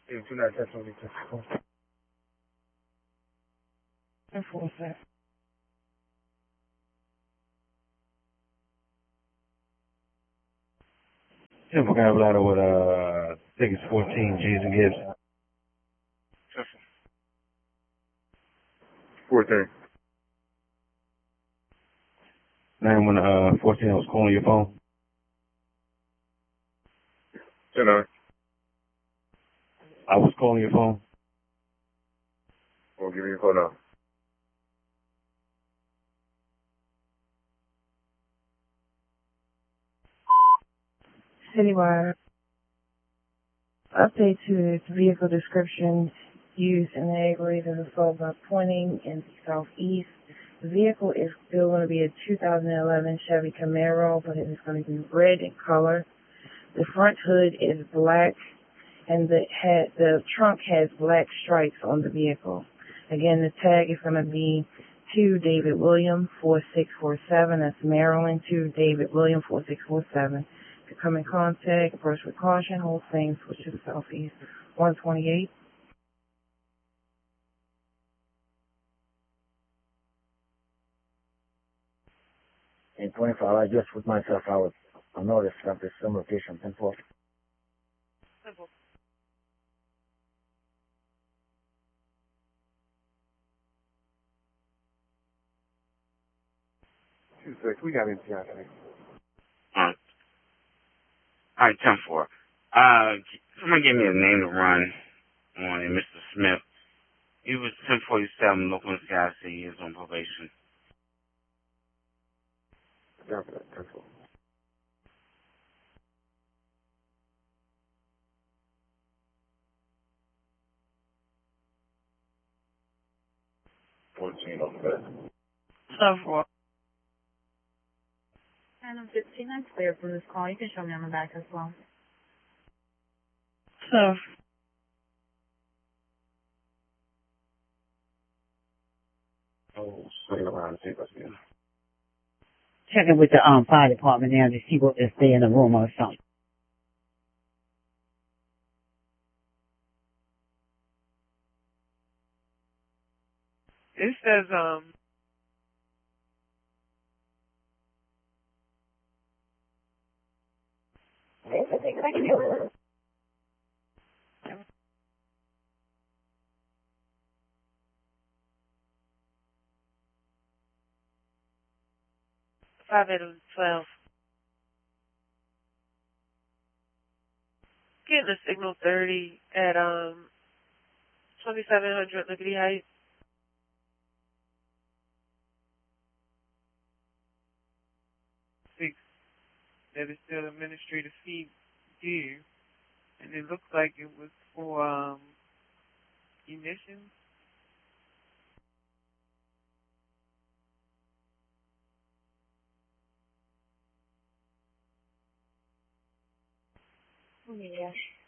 If you're not definitely difficult. Enforce that. Simple kind of ladder with I think it's 14 G's and Gibbs. 14. Name when 14 was calling your phone. 10-9. I was calling your phone. We'll give you a call now. Citywide. Update to its vehicle description used in the aggravated assault by pointing in the southeast. The vehicle is still going to be a 2011 Chevy Camaro, but it is going to be red in color. The front hood is black, and the trunk has black stripes on the vehicle. Again, the tag is going to be to David William 4647. That's Maryland, to David William 4647. To come in contact, approach with caution, hold things, switch to the southeast. 128. In 25, I just put myself out. I noticed that there's some location. 10-4. Simple. Two six. We got MTI today. All right, 10-4. Someone gave me a name to run on it, Mr. Smith. He was 1047, local guy said he is on probation. Down for that. 10-4. On the bed. 10-4. And I'm 15. I'm clear for this call. You can show me on the back as well. 10. Oh, swing around and see if I see him. Checking with the fire department now to see what if they're in the room or something. It says, Five 12. Getting a signal 30 at 2700 Liberty Heights. That is still administrative fee due, and it looks like it was for emissions. Yeah.